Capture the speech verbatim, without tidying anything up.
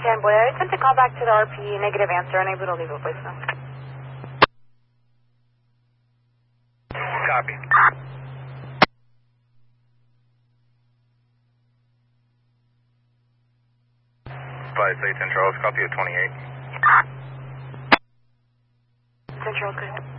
ten, boy. I sent a call back to the R P, negative answer, unable to leave a voicemail. Copy. Five eight Central, copy at twenty-eight. Central, good.